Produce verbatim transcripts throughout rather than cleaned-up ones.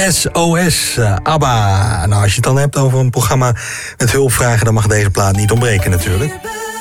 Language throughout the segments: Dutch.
S O S, uh, ABBA. Nou, als je het dan hebt over een programma met hulpvragen, dan mag deze plaat niet ontbreken natuurlijk.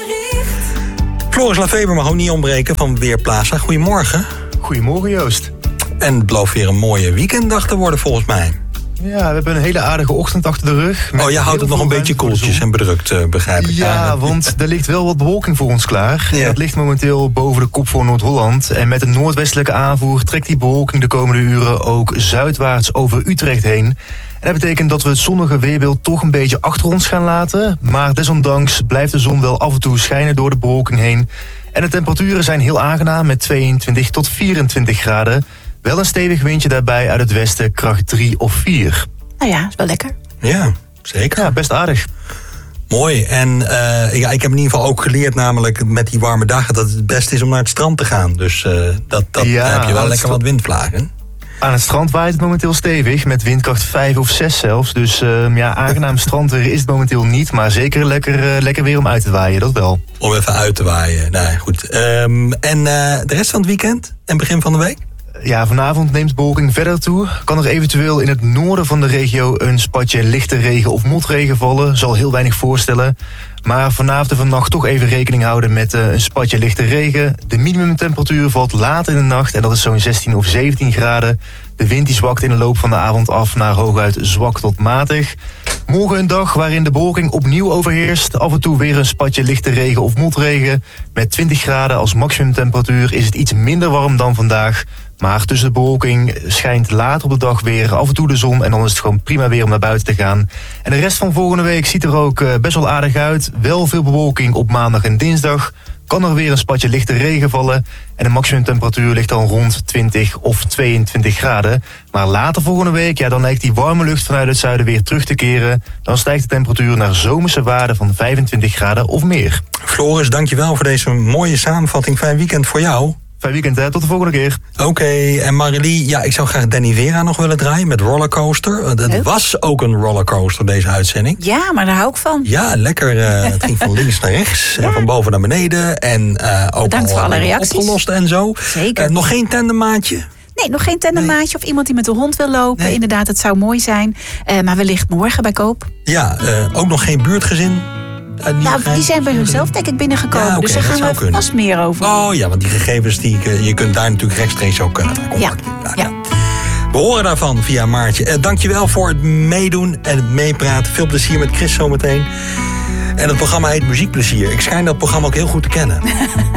Floris Lafeber mag ook niet ontbreken van Weerplaza. Goedemorgen. Goedemorgen, Joost. En het belooft weer een mooie weekenddag te worden volgens mij. Ja, we hebben een hele aardige ochtend achter de rug. Oh, je houdt het nog een beetje koeltjes en bedrukt, uh, begrijp ik. Ja, ja, want er ligt wel wat bewolking voor ons klaar. Ja. Dat ligt momenteel boven de kop voor Noord-Holland. En met een noordwestelijke aanvoer trekt die bewolking de komende uren ook zuidwaarts over Utrecht heen. En dat betekent dat we het zonnige weerbeeld toch een beetje achter ons gaan laten. Maar desondanks blijft de zon wel af en toe schijnen door de bewolking heen. En de temperaturen zijn heel aangenaam met tweeëntwintig tot vierentwintig graden. Wel een stevig windje daarbij uit het westen, kracht drie of vier. Nou ja, is wel lekker. Ja, zeker. Ja, best aardig. Mooi. En uh, ja, ik heb in ieder geval ook geleerd namelijk met die warme dagen dat het het beste is om naar het strand te gaan. Dus uh, dat, dat ja, heb je wel lekker st- wat windvlagen. Aan het strand waait het momenteel stevig, met windkracht vijf of zes zelfs. Dus uh, ja, aangenaam strandweer is het momenteel niet, maar zeker lekker, uh, lekker weer om uit te waaien, dat wel. Om even uit te waaien. Nou goed. Um, en uh, de rest van het weekend en begin van de week? Ja, vanavond neemt de bewolking verder toe. Kan er eventueel in het noorden van de regio een spatje lichte regen of motregen vallen. Zal heel weinig voorstellen. Maar vanavond en vannacht toch even rekening houden met uh, een spatje lichte regen. De minimumtemperatuur valt laat in de nacht en dat is zo'n zestien of zeventien graden. De wind die zwakt in de loop van de avond af naar hooguit zwak tot matig. Morgen een dag waarin de bewolking opnieuw overheerst. Af en toe weer een spatje lichte regen of motregen. Met twintig graden als maximumtemperatuur is het iets minder warm dan vandaag. Maar tussen de bewolking schijnt later op de dag weer af en toe de zon. En dan is het gewoon prima weer om naar buiten te gaan. En de rest van volgende week ziet er ook best wel aardig uit. Wel veel bewolking op maandag en dinsdag. Kan er weer een spatje lichte regen vallen. En de maximumtemperatuur ligt dan rond twintig of tweeëntwintig graden. Maar later volgende week, ja, dan lijkt die warme lucht vanuit het zuiden weer terug te keren. Dan stijgt de temperatuur naar zomerse waarden van vijfentwintig graden of meer. Floris, dankjewel voor deze mooie samenvatting. Fijn weekend voor jou. Fijn weekend, hè? Tot de volgende keer. Oké, okay, en Marilie, ja, ik zou graag Danny Vera nog willen draaien met Rollercoaster. Het Leuk. was ook een rollercoaster, deze uitzending. Ja, maar daar hou ik van. Ja, lekker. Uh, het ging van links naar rechts ja. en van boven naar beneden. En uh, ook Bedankt al voor alle reacties. Opgelost en zo. Zeker. Uh, nog geen tandemmaatje? Nee, nog geen tandemmaatje nee. of iemand die met de hond wil lopen. Nee. Inderdaad, het zou mooi zijn. Uh, maar wellicht morgen bij koop. Ja, uh, ook nog geen buurtgezin. Uh, nou, die zijn bij hunzelf denk ik binnengekomen. Ja, okay, dus daar gaan we kunnen. vast meer over. Oh ja, want die gegevens, die, je kunt daar natuurlijk rechtstreeks ook uh, ja. ja. We horen daarvan via Maartje. Uh, dankjewel voor het meedoen en het meepraten. Veel plezier met Chris zometeen. En het programma heet Muziekplezier. Ik schijn dat programma ook heel goed te kennen.